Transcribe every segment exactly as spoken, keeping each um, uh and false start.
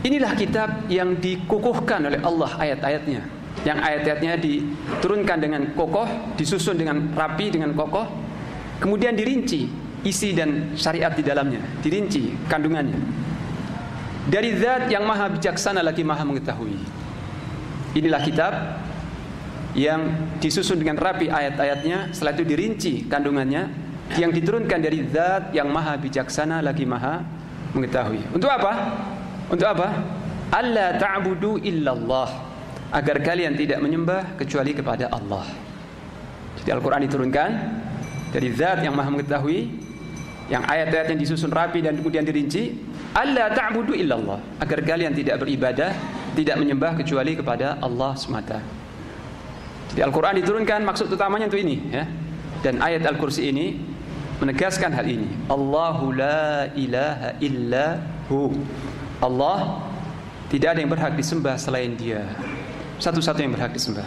Inilah kitab yang dikukuhkan oleh Allah ayat-ayatnya, yang ayat-ayatnya diturunkan dengan kokoh, disusun dengan rapi, dengan kokoh, kemudian dirinci isi dan syariat di dalamnya, dirinci kandungannya. Dari zat yang maha bijaksana lagi maha mengetahui. Inilah kitab yang disusun dengan rapi ayat-ayatnya, setelah itu dirinci kandungannya, yang diturunkan dari zat yang maha bijaksana lagi maha mengetahui. Untuk apa? Untuk apa? Alla ta'budu illallah, agar kalian tidak menyembah kecuali kepada Allah. Jadi Al-Quran diturunkan dari zat yang maha mengetahui, yang ayat-ayatnya disusun rapi dan kemudian dirinci. Alla ta'budu illallah, agar kalian tidak beribadah, tidak menyembah kecuali kepada Allah semata. Jadi Al-Quran diturunkan maksud utamanya untuk ini, ya. Dan ayat Al-Kursi ini menegaskan hal ini. Allahu la ilaha illa hu. Allah tidak ada yang berhak disembah selain Dia. Satu-satu yang berhak disembah.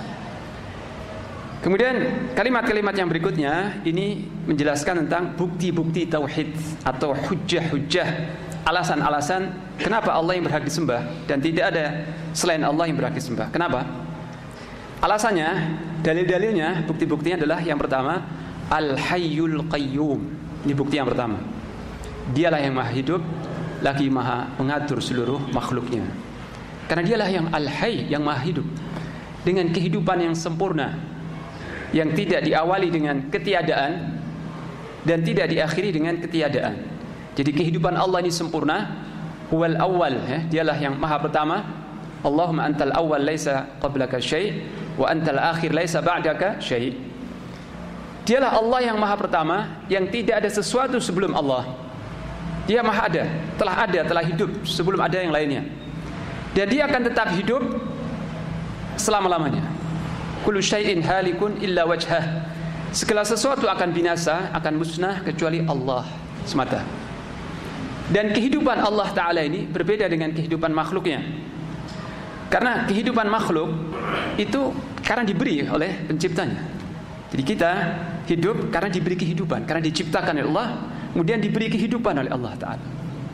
Kemudian kalimat-kalimat yang berikutnya ini menjelaskan tentang bukti-bukti tauhid atau hujjah-hujjah, alasan-alasan kenapa Allah yang berhak disembah dan tidak ada selain Allah yang berhak disembah. Kenapa? Alasannya, dalil-dalilnya, bukti-buktinya adalah yang pertama, Al-Hayyul Qayyum. Ini bukti yang pertama. Dialah yang maha hidup, lagi maha mengatur seluruh makhluknya. Karena dialah yang Al-Hayy, yang maha hidup, dengan kehidupan yang sempurna, yang tidak diawali dengan ketiadaan dan tidak diakhiri dengan ketiadaan. Jadi kehidupan Allah ini sempurna. Huwal awwal, ya, dialah yang maha pertama. Allahumma antal awwal laisa qablaka syai' wa antal akhir laisa ba'daka syai'. Dialah Allah yang maha pertama, yang tidak ada sesuatu sebelum Allah. Dia maha ada, telah ada, telah hidup sebelum ada yang lainnya. Dan Dia akan tetap hidup selama-lamanya. Kullu syai'in halikun illa wajhah. Segala sesuatu akan binasa, akan musnah kecuali Allah semata. Dan kehidupan Allah Ta'ala ini berbeda dengan kehidupan makhluknya. Karena kehidupan makhluk itu karena diberi oleh penciptanya. Jadi kita hidup karena diberi kehidupan, karena diciptakan oleh Allah, kemudian diberi kehidupan oleh Allah Ta'ala.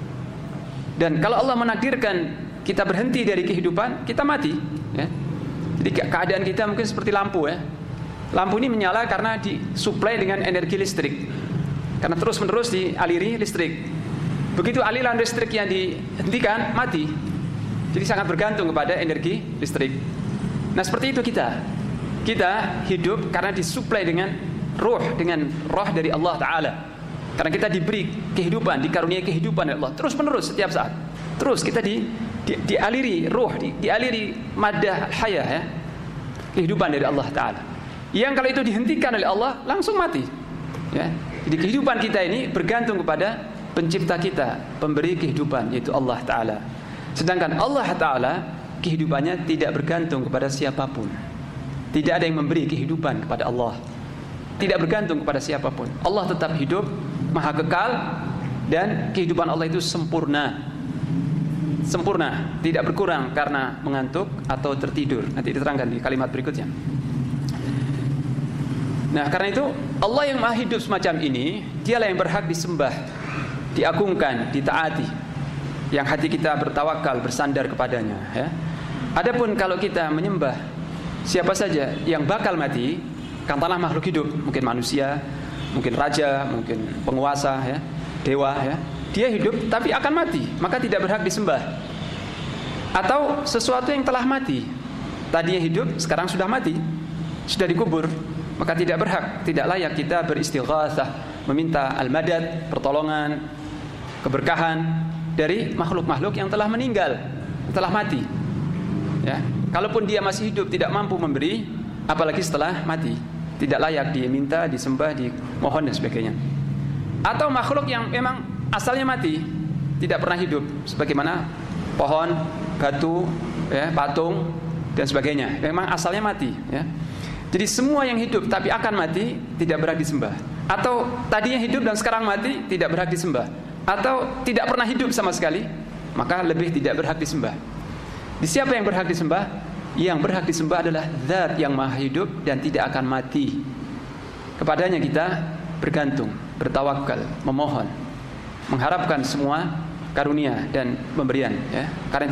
Dan kalau Allah menakdirkan kita berhenti dari kehidupan, kita mati, ya. Jadi keadaan kita mungkin seperti lampu, ya. Lampu ini menyala karena disuplai dengan energi listrik, karena terus menerus dialiri listrik. Begitu aliran listrik yang dihentikan, mati. Jadi sangat bergantung kepada energi listrik. Nah seperti itu kita Kita hidup karena disuplai dengan ruh, dengan roh dari Allah Ta'ala. Karena kita diberi kehidupan, dikaruniai kehidupan oleh Allah terus menerus setiap saat. Terus kita di, di dialiri ruh, di, dialiri maddah hayah, ya, kehidupan dari Allah Ta'ala. Yang kalau itu dihentikan oleh Allah langsung mati, ya. Jadi kehidupan kita ini bergantung kepada pencipta kita, pemberi kehidupan, yaitu Allah Ta'ala. Sedangkan Allah Ta'ala kehidupannya tidak bergantung kepada siapapun. Tidak ada yang memberi kehidupan kepada Allah. Tidak bergantung kepada siapapun. Allah tetap hidup, maha kekal, dan kehidupan Allah itu sempurna. Sempurna, tidak berkurang karena mengantuk atau tertidur. Nanti diterangkan di kalimat berikutnya. Nah, karena itu Allah yang maha hidup semacam ini, Dialah yang berhak disembah, diagungkan, ditaati, yang hati kita bertawakal, bersandar kepadanya, ya. Adapun kalau kita menyembah siapa saja yang bakal mati, katakanlah makhluk hidup, mungkin manusia, mungkin raja, mungkin penguasa, ya, dewa, ya. Dia hidup tapi akan mati, maka tidak berhak disembah. Atau sesuatu yang telah mati, tadinya hidup, sekarang sudah mati, sudah dikubur, maka tidak berhak, tidak layak kita beristighatsah, meminta al-madad, pertolongan, keberkahan dari makhluk-makhluk yang telah meninggal, yang telah mati, ya. Kalaupun dia masih hidup tidak mampu memberi, apalagi setelah mati, tidak layak diminta, disembah, dimohon dan sebagainya. Atau makhluk yang memang asalnya mati, tidak pernah hidup, sebagaimana pohon, batu, ya, patung dan sebagainya, memang asalnya mati, ya. Jadi semua yang hidup tapi akan mati tidak berhak disembah. Atau tadinya hidup dan sekarang mati tidak berhak disembah. Atau tidak pernah hidup sama sekali, maka lebih tidak berhak disembah. Di siapa yang berhak disembah? Yang berhak disembah adalah Zat yang maha hidup dan tidak akan mati. Kepadanya kita bergantung, bertawakal, memohon, mengharapkan semua karunia dan pemberian, ya. Karena